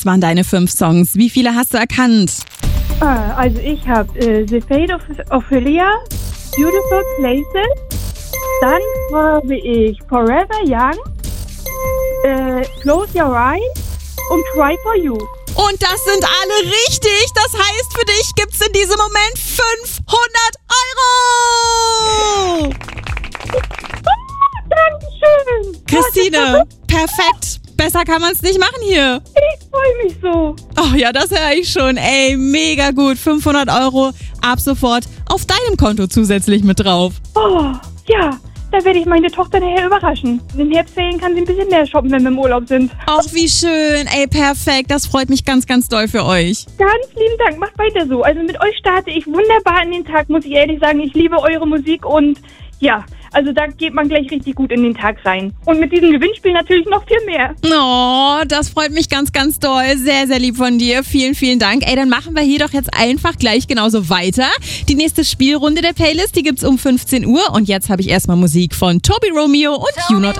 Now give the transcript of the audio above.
waren deine 5 Songs. Wie viele hast du erkannt? Also ich habe The Fate of Ophelia, Beautiful Places, dann habe ich Forever Young, Close Your Eyes und Try For You. Und das sind alle richtig. Das heißt, für dich gibt's in diesem Moment 500 €. Dankeschön. Christine, perfekt. Besser kann man es nicht machen hier. Ich freue mich so. Oh ja, das höre ich schon. Ey, mega gut. 500 € ab sofort auf deinem Konto zusätzlich mit drauf. Oh, ja. Da werde ich meine Tochter nachher überraschen. In den Herbstferien kann sie ein bisschen mehr shoppen, wenn wir im Urlaub sind. Ach, wie schön. Ey, perfekt. Das freut mich ganz, ganz doll für euch. Ganz lieben Dank. Macht weiter so. Also mit euch starte ich wunderbar in den Tag, muss ich ehrlich sagen. Ich liebe eure Musik und ja, also da geht man gleich richtig gut in den Tag rein. Und mit diesem Gewinnspiel natürlich noch viel mehr. Oh, das freut mich ganz, ganz doll. Sehr, sehr lieb von dir. Vielen, vielen Dank. Ey, dann machen wir hier doch jetzt einfach gleich genauso weiter. Die nächste Spielrunde der Playlist, die gibt's um 15 Uhr. Und jetzt habe ich erstmal Musik von Toby Romeo und You Not